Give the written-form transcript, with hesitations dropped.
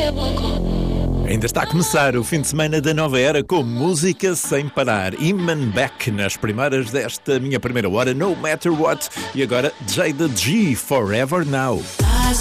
Ainda está a começar o fim de semana da nova era com música sem parar. Iman Beck nas primeiras desta minha primeira hora, No Matter What. E agora Jada G, Forever Now.